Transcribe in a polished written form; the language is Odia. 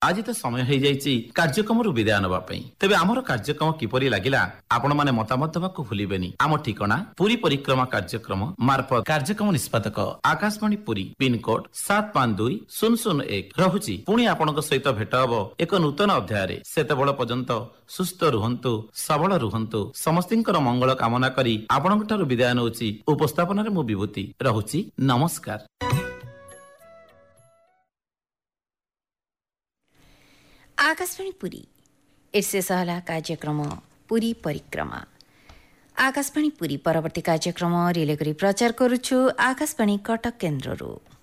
ଆଜି ତ ସମୟ ହେଇଯାଇଛି କାର୍ଯ୍ୟକ୍ରମରୁ ବିଦାୟ ନେବା ପାଇଁ। ତେବେ ଆମର କାର୍ଯ୍ୟକ୍ରମ କିପରି ଲାଗିଲା ଆପଣମାନେ ମତାମତ ଦେବାକୁ ଭୁଲିବେନି। ଆମ ଠିକଣା ପୁରୀ ପରିକ୍ରମା କାର୍ଯ୍ୟକ୍ରମ ମାର୍ଫତ କାର୍ଯ୍ୟକ୍ରମ ନିଷ୍ପାଦକ ଆକାଶବାଣୀ ପୁରୀ, ପିନକୋଡ 752-001 ରହୁଛି। ପୁଣି ଆପଣଙ୍କ ସହିତ ଭେଟ ହବ ଏକ ନୂତନ ଅଧ୍ୟାୟରେ। ସେତେବେଳେ ପର୍ଯ୍ୟନ୍ତ ସୁସ୍ଥ ରୁହନ୍ତୁ, ସବଳ ରୁହନ୍ତୁ। ସମସ୍ତଙ୍କର ମଙ୍ଗଳ କାମନା କରି ଆପଣଙ୍କ ଠାରୁ ବିଦାୟ ନେଉଛି। ଉପସ୍ଥାପନାରେ ମୁଁ ବିଭୂତି ରହୁଛି। ନମସ୍କାର। आकाशवाणी पुरी एसे सहला कार्यक्रम पुरी परिक्रमा। आकाशवाणी पुरी परवर्ती कार्यक्रम रिले गरी प्रचार करुछु आकाशवाणी कटक केन्द्रରୁ।